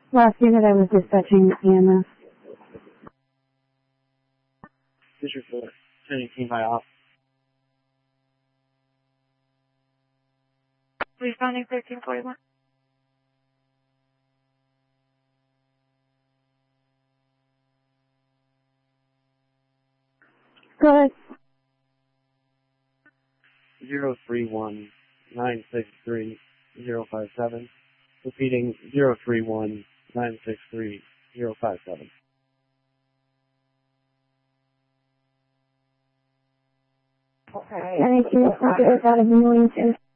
Last unit, I was dispatching EMS. District 4, 1018 by off. Responding 1341. Go ahead. 031-963-057. Repeating 031-963-057. Okay. 92, out of the million,